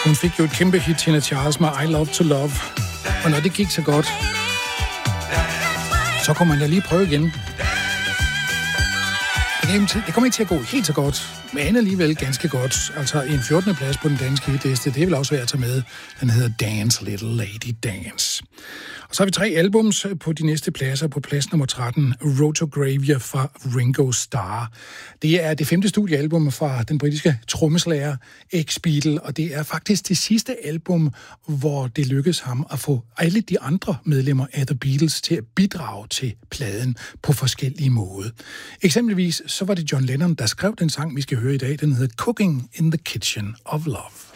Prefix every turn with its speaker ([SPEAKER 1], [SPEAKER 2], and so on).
[SPEAKER 1] Hun fik jo et kæmpe hit, Tina Charles, med I Love to Love. Og når det gik så godt, så kunne man da lige prøve igen. Det kommer ikke til at gå helt så godt, men alligevel ganske godt. Altså en 14. plads på den danske hitliste, det er vel også værd at tage med. Den hedder Dance Little Lady Dance. Og så har vi 3 albums på de næste pladser. På plads nummer 13, Rotogravia fra Ringo Starr. Det er det 5. studiealbum fra den britiske trommeslager X-Beatle, og det er faktisk det sidste album, hvor det lykkedes ham at få alle de andre medlemmer af The Beatles til at bidrage til pladen på forskellige måder. Eksempelvis så var det John Lennon, der skrev den sang, vi skal høre i dag. Den hedder Cooking in the Kitchen of Love.